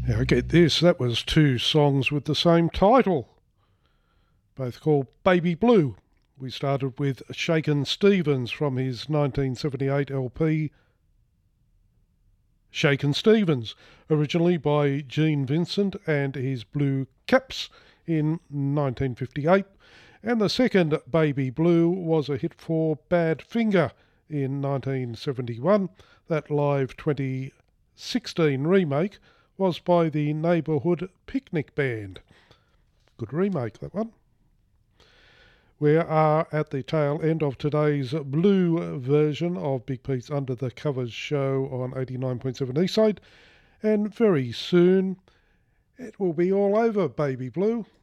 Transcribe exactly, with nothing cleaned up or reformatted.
Now get this, that was two songs with the same title, both called Baby Blue. We started with Shakin' Stevens from his nineteen seventy-eight L P Shakin' Stevens, originally by Gene Vincent and his Blue Caps in nineteen fifty-eight. And the second, Baby Blue, was a hit for Badfinger in nineteen seventy-one. That live twenty sixteen remake was by the Neighbourhood Picnic Band. Good remake, that one. We are at the tail end of today's blue version of Big Pete's Under the Covers show on eighty-nine point seven Eastside, and very soon it will be all over Baby Blue.